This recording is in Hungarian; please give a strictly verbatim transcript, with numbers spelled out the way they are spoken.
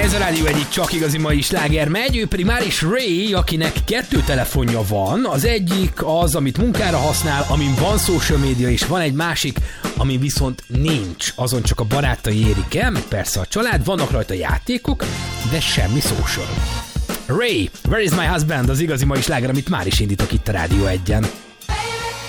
Ez a Rádió egyik csak igazi mai sláger megy, ő pedig már is Ray, akinek kettő telefonja van. Az egyik az, amit munkára használ, amin van social media, és van egy másik, amin viszont nincs. Azon csak a barátai érik el, meg persze a család, vannak rajta játékok, de semmi social. Ray, Where is my husband? Az igazi mai sláger, amit már is indítok itt a Rádió egyen.